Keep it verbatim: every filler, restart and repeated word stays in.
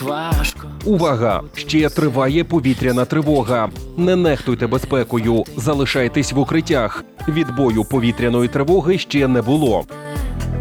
так важко. Увага! Ще триває повітряна тривога. Не нехтуйте безпекою, залишайтесь в укриттях. Відбою повітряної тривоги ще не було.